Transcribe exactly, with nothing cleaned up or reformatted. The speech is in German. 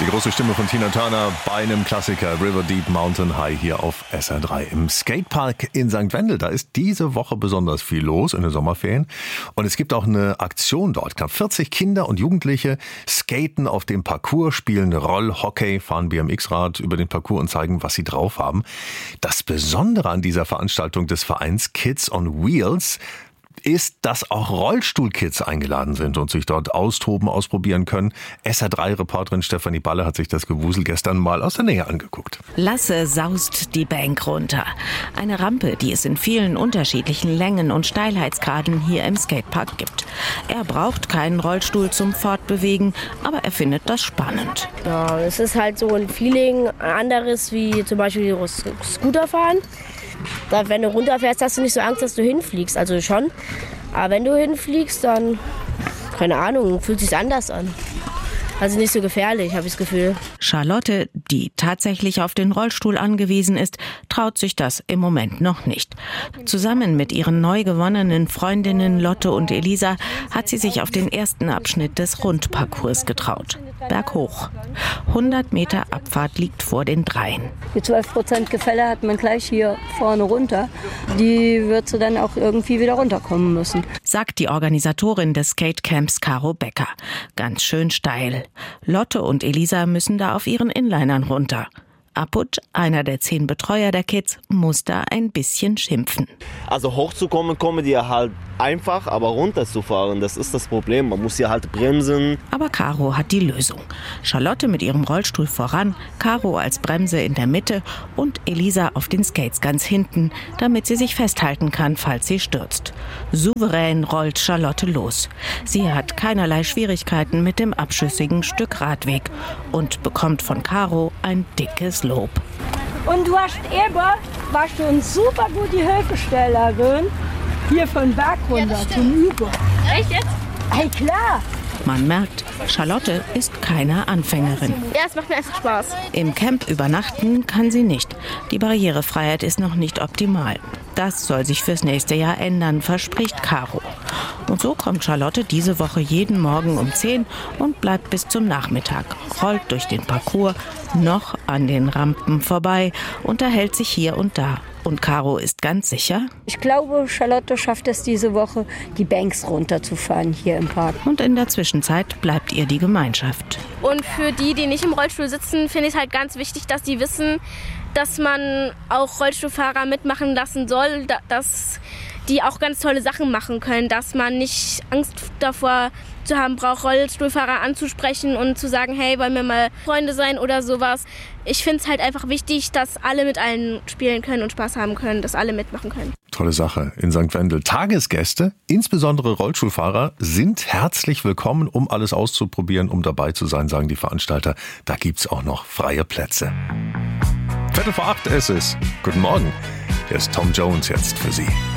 Die große Stimme von Tina Turner bei einem Klassiker River Deep Mountain High hier auf S R drei. Im Skatepark in Sankt Wendel, da ist diese Woche besonders viel los in den Sommerferien. Und es gibt auch eine Aktion dort. Knapp vierzig Kinder und Jugendliche skaten auf dem Parcours, spielen Rollhockey, fahren B M X-Rad über den Parcours und zeigen, was sie drauf haben. Das Besondere an dieser Veranstaltung des Vereins Kids on Wheels ist, dass auch Rollstuhlkids eingeladen sind und sich dort austoben, ausprobieren können. S R drei Reporterin Stefanie Balle hat sich das Gewusel gestern mal aus der Nähe angeguckt. Lasse saust die Bank runter. Eine Rampe, die es in vielen unterschiedlichen Längen und Steilheitsgraden hier im Skatepark gibt. Er braucht keinen Rollstuhl zum Fortbewegen, aber er findet das spannend. Ja, es ist halt so ein Feeling anderes wie zum Beispiel Scooter fahren. Da, wenn du runterfährst, hast du nicht so Angst, dass du hinfliegst. Also schon. Aber wenn du hinfliegst, dann, keine Ahnung, fühlt sich anders an. Also nicht so gefährlich, habe ich das Gefühl. Charlotte, die tatsächlich auf den Rollstuhl angewiesen ist, traut sich das im Moment noch nicht. Zusammen mit ihren neu gewonnenen Freundinnen Lotte und Elisa hat sie sich auf den ersten Abschnitt des Rundparcours getraut. Berghoch. hundert Meter Abfahrt liegt vor den Dreien. Die zwölf Prozent Gefälle hat man gleich hier vorne runter. Die wird sie dann auch irgendwie wieder runterkommen müssen. Sagt die Organisatorin des Skatecamps Caro Becker. Ganz schön steil. Lotte und Elisa müssen da auf ihren Inlinern runter. Aput, einer der zehn Betreuer der Kids, muss da ein bisschen schimpfen. Also hochzukommen, kommen die ja halt einfach, aber runterzufahren, das ist das Problem. Man muss ja halt bremsen. Aber Caro hat die Lösung. Charlotte mit ihrem Rollstuhl voran, Caro als Bremse in der Mitte und Elisa auf den Skates ganz hinten, damit sie sich festhalten kann, falls sie stürzt. Souverän rollt Charlotte los. Sie hat keinerlei Schwierigkeiten mit dem abschüssigen Stück Radweg und bekommt von Caro ein dickes Lob. Und du hast eben, warst du uns super gut die Hilfestellerin, hier von Berg runter ja, zum Üben. Echt jetzt? Hey, klar. Man merkt, Charlotte ist keine Anfängerin. Ja, es macht mir einfach Spaß. Im Camp übernachten kann sie nicht. Die Barrierefreiheit ist noch nicht optimal. Das soll sich fürs nächste Jahr ändern, verspricht Caro. Und so kommt Charlotte diese Woche jeden Morgen um zehn und bleibt bis zum Nachmittag, rollt durch den Parcours, noch an den Rampen vorbei, unterhält sich hier und da. Und Caro ist ganz sicher? Ich glaube, Charlotte schafft es diese Woche, die Banks runterzufahren hier im Park. Und in der Zwischenzeit bleibt ihr die Gemeinschaft. Und für die, die nicht im Rollstuhl sitzen, finde ich es halt ganz wichtig, dass die wissen, dass man auch Rollstuhlfahrer mitmachen lassen soll, dass die auch ganz tolle Sachen machen können, dass man nicht Angst davor zu haben braucht, Rollstuhlfahrer anzusprechen und zu sagen, hey, wollen wir mal Freunde sein oder sowas. Ich finde es halt einfach wichtig, dass alle mit allen spielen können und Spaß haben können, dass alle mitmachen können. Tolle Sache in Sankt Wendel. Tagesgäste, insbesondere Rollstuhlfahrer, sind herzlich willkommen, um alles auszuprobieren, um dabei zu sein, sagen die Veranstalter. Da gibt's auch noch freie Plätze. Viertel vor acht ist es. Guten Morgen. Hier ist Tom Jones jetzt für Sie.